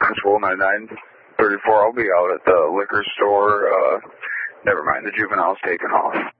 Principal 9934. I'll be out at the liquor store. Never mind, the juvenile's taken off.